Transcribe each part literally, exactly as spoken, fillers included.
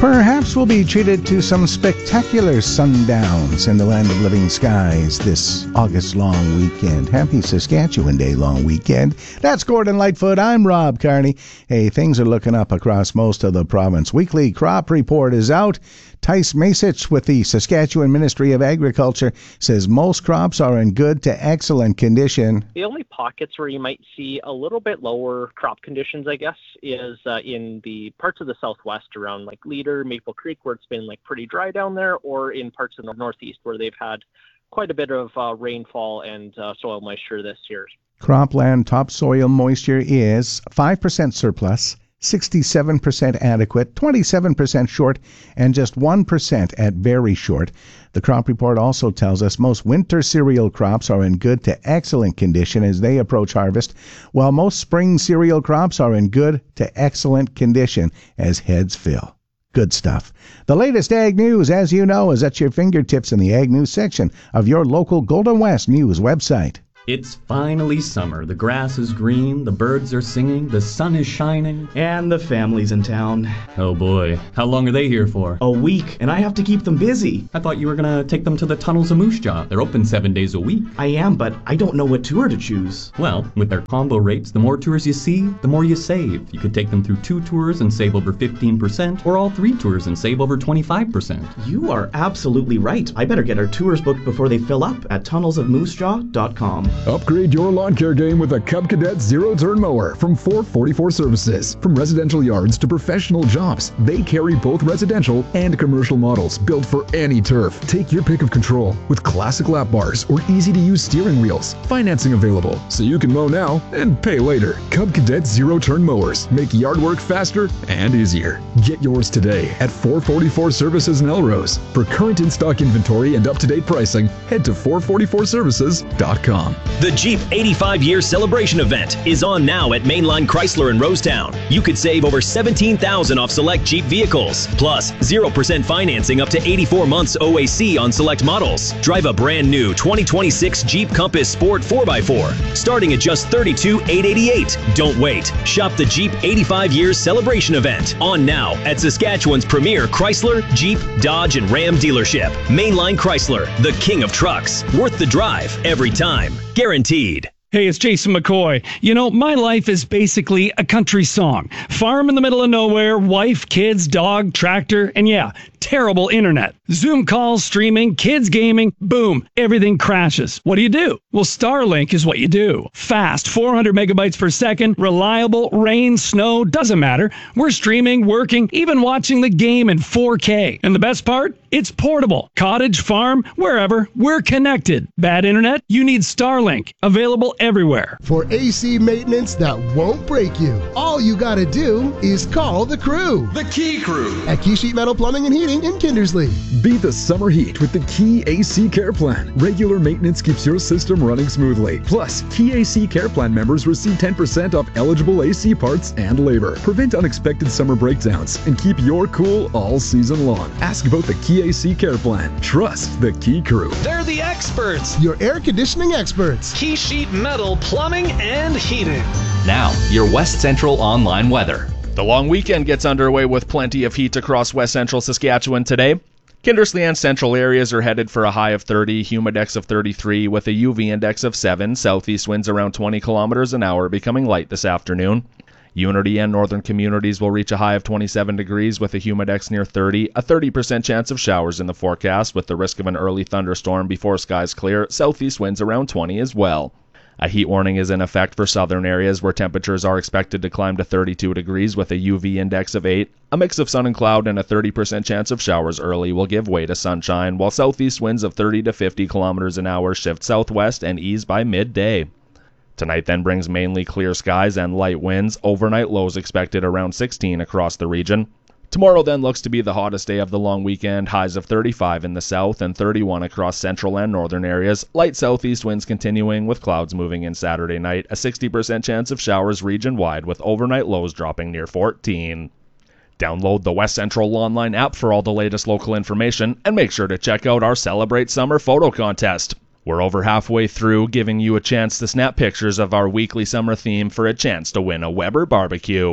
Perhaps we'll be treated to some spectacular sundowns in the land of living skies this August long weekend. Happy Saskatchewan Day long weekend. That's Gordon Lightfoot. I'm Rob Carney. Hey, things are looking up across most of the province. Weekly crop report is out. Tice Masich with the Saskatchewan Ministry of Agriculture says most crops are in good to excellent condition. The only pockets where you might see a little bit lower crop conditions, I guess, is uh, in the parts of the southwest around like Leader, Maple Creek, where it's been like pretty dry down there, or in parts of the northeast where they've had quite a bit of uh, rainfall and uh, soil moisture this year. Cropland topsoil moisture is five percent surplus, sixty-seven percent adequate, twenty-seven percent short, and just one percent at very short. The crop report also tells us most winter cereal crops are in good to excellent condition as they approach harvest, while most spring cereal crops are in good to excellent condition as heads fill. Good stuff. The latest Ag News, as you know, is at your fingertips in the Ag News section of your local Golden West News website. It's finally summer. The grass is green, the birds are singing, the sun is shining. And the family's in town. Oh boy, how long are they here for? A week, and I have to keep them busy. I thought you were gonna take them to the Tunnels of Moose Jaw. They're open seven days a week. I am, but I don't know what tour to choose. Well, with their combo rates, the more tours you see, the more you save. You could take them through two tours and save over fifteen percent, or all three tours and save over twenty-five percent. You are absolutely right. I better get our tours booked before they fill up at tunnels of moose jaw dot com. Upgrade your lawn care game with a Cub Cadet zero-turn mower from four forty-four Services. From residential yards to professional jobs, they carry both residential and commercial models built for any turf. Take your pick of control with classic lap bars or easy-to-use steering wheels. Financing available, so you can mow now and pay later. Cub Cadet zero-turn mowers make yard work faster and easier. Get yours today at four forty-four Services in Elrose. For current in-stock inventory and up-to-date pricing, head to four forty-four services dot com. The Jeep eighty-five year celebration event is on now at Mainline Chrysler in Rosetown. You could save over seventeen thousand dollars off select Jeep vehicles, plus zero percent financing up to eighty-four months O A C on select models. Drive a brand new twenty twenty-six Jeep Compass Sport four by four, starting at just thirty-two thousand eight hundred eighty-eight dollars. Don't wait. Shop the Jeep eighty-five year celebration event on now at Saskatchewan's premier Chrysler, Jeep, Dodge, and Ram dealership. Mainline Chrysler, the king of trucks. Worth the drive every time. Guaranteed. Hey, it's Jason McCoy. You know, my life is basically a country song. Farm in the middle of nowhere, wife, kids, dog, tractor, and yeah, terrible internet. Zoom calls, streaming, kids gaming, boom, everything crashes. What do you do? Well, Starlink is what you do. Fast, four hundred megabytes per second, reliable, rain, snow, doesn't matter. We're streaming, working, even watching the game in four K. And the best part? It's portable. Cottage, farm, wherever, we're connected. Bad internet? You need Starlink. Available everywhere. For A C maintenance that won't break you, all you gotta do is call the crew. The Key Crew. At Key Sheet Metal Plumbing and Heating in Kindersley. Beat the summer heat with the Key A C Care Plan. Regular maintenance keeps your system running smoothly. Plus, Key A C Care Plan members receive ten percent off eligible A C parts and labor. Prevent unexpected summer breakdowns and keep your cool all season long. Ask about the Key A C Care Plan. Trust the Key Crew. They're the experts. Your air conditioning experts. Key Sheet Metal Plumbing and Heating. Now, your West Central online weather. The long weekend gets underway with plenty of heat across West Central Saskatchewan today. Kindersley and central areas are headed for a high of thirty, humidex of thirty-three, with a U V index of seven. Southeast winds around twenty kilometers an hour, becoming light this afternoon. Unity and northern communities will reach a high of twenty-seven degrees with a humidex near thirty, a thirty percent chance of showers in the forecast with the risk of an early thunderstorm before skies clear. Southeast winds around twenty as well. A heat warning is in effect for southern areas where temperatures are expected to climb to thirty-two degrees with a U V index of eight. A mix of sun and cloud and a thirty percent chance of showers early will give way to sunshine, while southeast winds of thirty to fifty kilometers an hour shift southwest and ease by midday. Tonight then brings mainly clear skies and light winds. Overnight lows expected around sixteen across the region. Tomorrow then looks to be the hottest day of the long weekend, highs of thirty-five in the south and thirty-one across central and northern areas. Light southeast winds continuing with clouds moving in Saturday night. A sixty percent chance of showers region-wide with overnight lows dropping near fourteen. Download the West Central Online app for all the latest local information and make sure to check out our Celebrate Summer photo contest. We're over halfway through, giving you a chance to snap pictures of our weekly summer theme for a chance to win a Weber barbecue.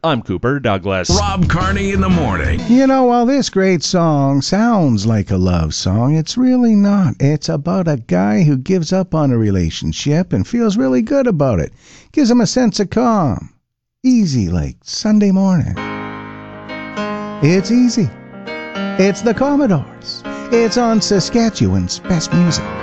I'm Cooper Douglas. Rob Carney in the morning. You know, while this great song sounds like a love song, it's really not. It's about a guy who gives up on a relationship and feels really good about it. Gives him a sense of calm. Easy like Sunday morning. It's easy. It's the Commodores. It's on Saskatchewan's best music.